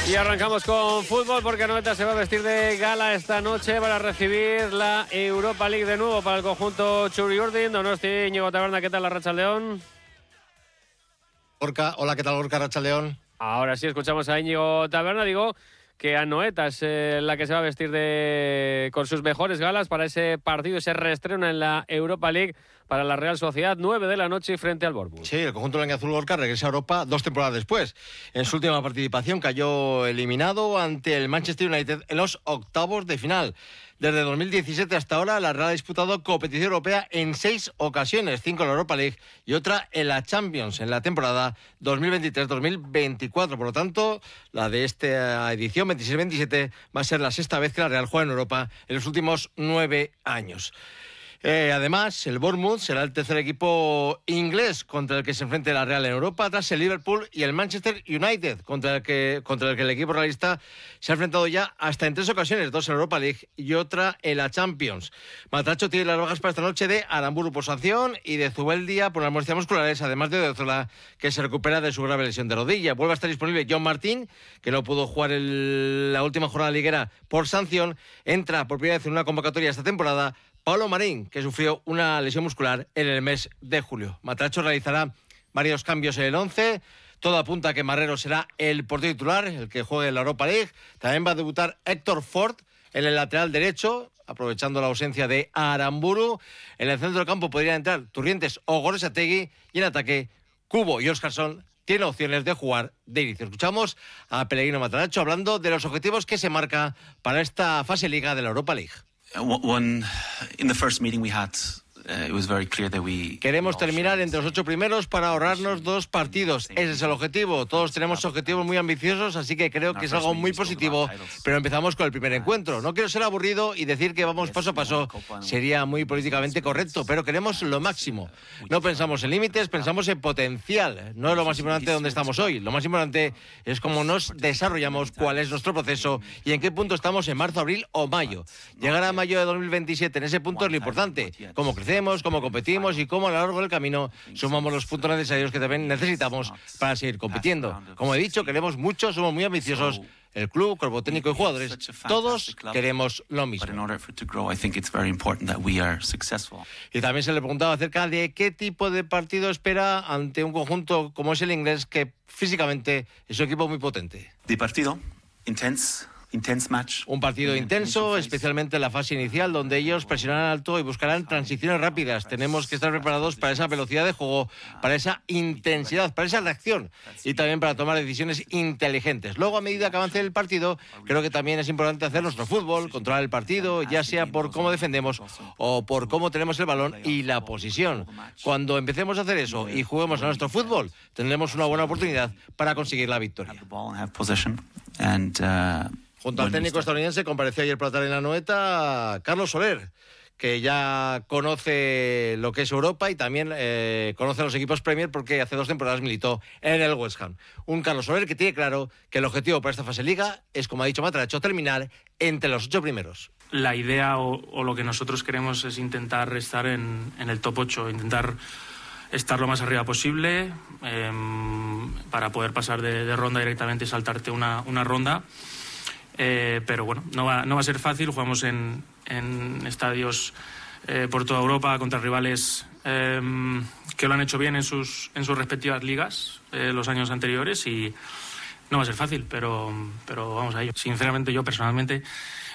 Y arrancamos con fútbol porque Anoeta se va a vestir de gala esta noche para recibir la Europa League de nuevo para el conjunto Txuri-Urdin. Donosti, Íñigo Taberna, ¿qué tal la Arratsaldeon? Gorka, hola, ¿qué tal Gorka, Arratsaldeon? Ahora sí escuchamos a Íñigo Taberna, digo que Anoeta es la que se va a vestir con sus mejores galas para ese partido, ese reestreno en la Europa League para la Real Sociedad, 9 de la noche frente al Bournemouth. Sí, el conjunto blanquiazul Gorka regresa a Europa 2 temporadas después. En su última participación cayó eliminado ante el Manchester United en los octavos de final. Desde 2017 hasta ahora, la Real ha disputado competición europea en 6 ocasiones, 5 en la Europa League y otra en la Champions en la temporada 2023-2024. Por lo tanto, la de esta edición 26-27 va a ser la sexta vez que la Real juega en Europa en los últimos 9 años. Además, el Bournemouth será el tercer equipo inglés contra el que se enfrente la Real en Europa, tras el Liverpool y el Manchester United, contra el que el equipo realista se ha enfrentado ya hasta en 3 ocasiones, 2 en Europa League y otra en la Champions. Matracho tiene las bajas para esta noche de Aramburu por sanción y de Zubeldia por las molestias musculares, además de Odriozola, que se recupera de su grave lesión de rodilla. Vuelve a estar disponible John Martín, que no pudo jugar la última jornada liguera por sanción. Entra por primera vez en una convocatoria esta temporada Pablo Marín, que sufrió una lesión muscular en el mes de julio. Matracho realizará varios cambios en el 11. Todo apunta a que Marrero será el portero titular, el que juegue en la Europa League. También va a debutar Héctor Ford en el lateral derecho, aprovechando la ausencia de Aramburu. En el centro del campo podrían entrar Turrientes o Goroshategui. Y en ataque, Cubo y Óscarsson tienen opciones de jugar de inicio. Escuchamos a Pellegrino Matarazzo hablando de los objetivos que se marca para esta fase liga de la Europa League. Queremos terminar entre los 8 primeros para ahorrarnos 2 partidos. Ese es el objetivo. Todos tenemos objetivos muy ambiciosos, así que creo que es algo muy positivo. Pero empezamos con el primer encuentro. No quiero ser aburrido y decir que vamos paso a paso. Sería muy políticamente correcto, pero queremos lo máximo. No pensamos en límites, pensamos en potencial. No es lo más importante donde estamos hoy. Lo más importante es cómo nos desarrollamos, cuál es nuestro proceso y en qué punto estamos en marzo, abril o mayo. Llegar a mayo de 2027 en ese punto es lo importante. Cómo crecemos, cómo competimos y cómo a lo largo del camino sumamos los puntos necesarios que también necesitamos para seguir compitiendo. Como he dicho, queremos mucho, somos muy ambiciosos. El club, cuerpo técnico y jugadores, todos queremos lo mismo. Y también se le preguntaba acerca de qué tipo de partido espera ante un conjunto como es el inglés, que físicamente es un equipo muy potente. De partido intenso. Un partido intenso, especialmente en la fase inicial, donde ellos presionarán alto y buscarán transiciones rápidas. Tenemos que estar preparados para esa velocidad de juego, para esa intensidad, para esa reacción y también para tomar decisiones inteligentes. Luego, a medida que avance el partido, creo que también es importante hacer nuestro fútbol, controlar el partido, ya sea por cómo defendemos o por cómo tenemos el balón y la posesión. Cuando empecemos a hacer eso y juguemos a nuestro fútbol, tendremos una buena oportunidad para conseguir la victoria. Junto al técnico estadounidense compareció ayer por la tarde en Anoeta Carlos Soler, que ya conoce lo que es Europa y también conoce a los equipos Premier porque hace 2 temporadas militó en el West Ham. Un Carlos Soler que tiene claro que el objetivo para esta fase liga es, como ha dicho Matracho, terminar entre los 8 primeros. La idea o lo que nosotros queremos es intentar estar en el top 8, intentar estar lo más arriba posible para poder pasar de ronda directamente y saltarte una ronda. Pero bueno, no va a ser fácil. Jugamos en estadios por toda Europa contra rivales que lo han hecho bien en sus respectivas ligas los años anteriores y no va a ser fácil, pero vamos a ello. Sinceramente, yo personalmente